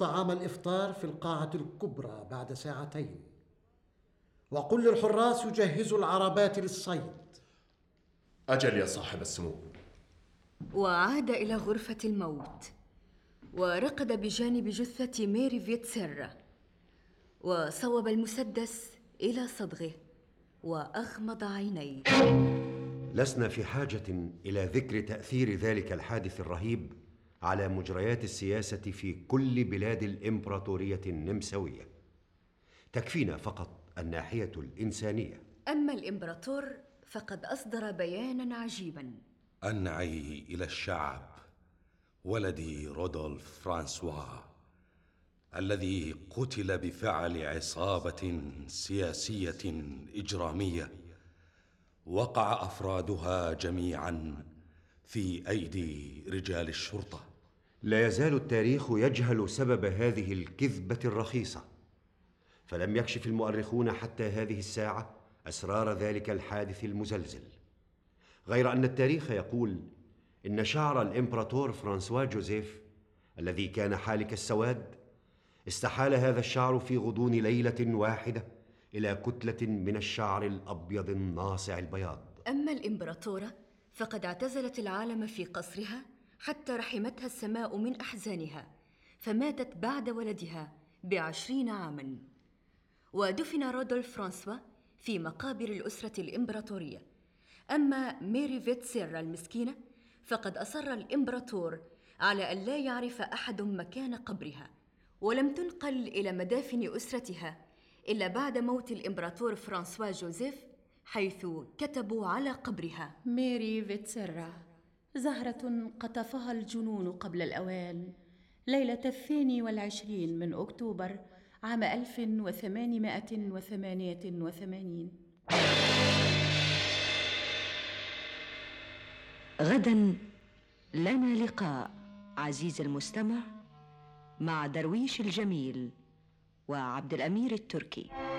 طعام الإفطار في القاعة الكبرى بعد ساعتين، وقل للحراس يجهزوا العربات للصيد. أجل يا صاحب السمو. وعاد إلى غرفة الموت، ورقد بجانب جثة ميري فيتسيرا، وصوب المسدس إلى صدغه وأغمض عينيه. لسنا في حاجة إلى ذكر تأثير ذلك الحادث الرهيب على مجريات السياسة في كل بلاد الإمبراطورية النمساوية. تكفينا فقط الناحية الإنسانية. أما الإمبراطور فقد أصدر بياناً عجيباً: أنعي إلى الشعب ولدي رودولف فرانسوا الذي قتل بفعل عصابة سياسية إجرامية وقع أفرادها جميعاً في أيدي رجال الشرطة. لا يزال التاريخ يجهل سبب هذه الكذبة الرخيصة، فلم يكشف المؤرخون حتى هذه الساعة أسرار ذلك الحادث المزلزل، غير أن التاريخ يقول إن شعر الإمبراطور فرانسوا جوزيف الذي كان حالك السواد استحال هذا الشعر في غضون ليلة واحدة إلى كتلة من الشعر الأبيض الناصع البياض. أما الإمبراطورة فقد اعتزلت العالم في قصرها حتى رحمتها السماء من أحزانها، فماتت بعد ولدها ب20 عاماً. ودفن رودولف فرانسوا في مقابر الأسرة الإمبراطورية. أما ميري فيتسيرا المسكينة فقد أصر الإمبراطور على أن لا يعرف أحد مكان قبرها، ولم تنقل إلى مدافن أسرتها إلا بعد موت الإمبراطور فرانسوا جوزيف، حيث كتبوا على قبرها: ميري فيتسيرا، زهرة قطفها الجنون قبل الأوان، ليلة 22 من أكتوبر عام 1888. غدا لنا لقاء عزيز المستمع مع درويش الجميل وعبد الأمير التركي.